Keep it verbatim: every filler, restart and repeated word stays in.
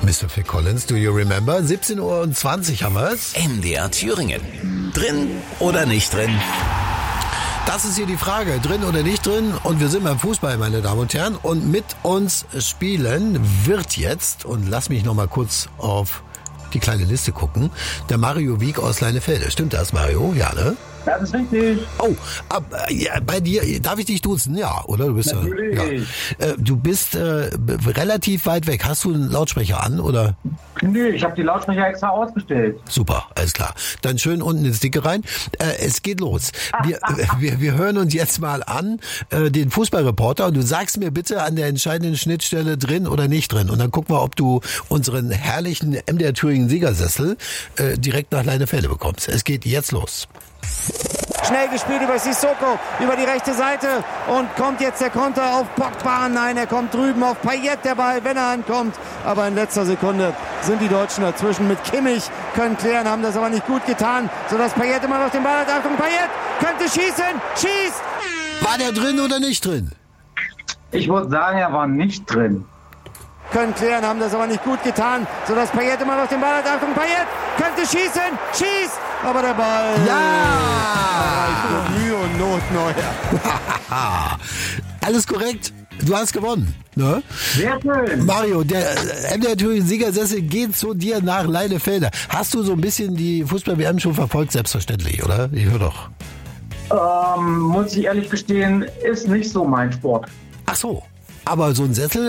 Mister Phil Collins, do you remember? siebzehn Uhr zwanzig haben wir es. M D R Thüringen. Drin oder nicht drin? Das ist hier die Frage, drin oder nicht drin? Und wir sind beim Fußball, meine Damen und Herren. Und mit uns spielen wird jetzt, und lass mich noch mal kurz auf die kleine Liste gucken, der Mario Wieck aus Leinefelde. Stimmt das, Mario? Ja, ne? Das ist richtig. Oh, ab, ja, bei dir, darf ich dich duzen? Ja, oder? Du bist Natürlich. Ja, äh, du bist äh, relativ weit weg. Hast du einen Lautsprecher an, oder? Nö, ich habe die Lautsprecher extra ausgestellt. Super, alles klar. Dann schön unten ins Dicke rein. Äh, es geht los. Wir, wir, wir hören uns jetzt mal an, äh, den Fußballreporter, und du sagst mir bitte an der entscheidenden Schnittstelle drin oder nicht drin. Und dann gucken wir, ob du unseren herrlichen M D R Thüringen Siegersessel äh, direkt nach Leinefelde bekommst. Es geht jetzt los. Schnell gespielt über Sissoko, über die rechte Seite, und kommt jetzt der Konter auf Pogba. Nein, er kommt drüben auf Payet, der Ball, wenn er ankommt. Aber in letzter Sekunde sind die Deutschen dazwischen mit Kimmich, können klären, haben das aber nicht gut getan, sodass Payet immer noch den Ball hat. Achtung, Payet könnte schießen, schießt! War der drin oder nicht drin? Ich würde sagen, er war nicht drin. Können klären, haben das aber nicht gut getan, sodass Payet immer noch den Ball hat. Achtung, Payet könnte schießen, schießt! Aber der Ball... Ja! Für Mühe und Not neuer. Alles korrekt. Du hast gewonnen. Ne? Sehr schön. Mario, der äh, M D R Thüringen Siegersessel geht zu dir nach Leinefelde. Hast du so ein bisschen die Fußball-W M schon verfolgt? Selbstverständlich, oder? Ich höre doch. Ähm, muss ich ehrlich gestehen, ist nicht so mein Sport. Ach so. Aber so ein Sessel